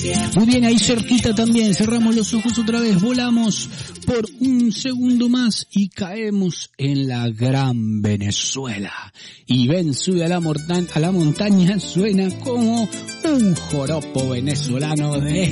Muy bien, ahí cerquita también, cerramos los ojos otra vez, volamos por un segundo más y caemos en la gran Venezuela. Y ven, sube a la montaña, suena como un joropo venezolano de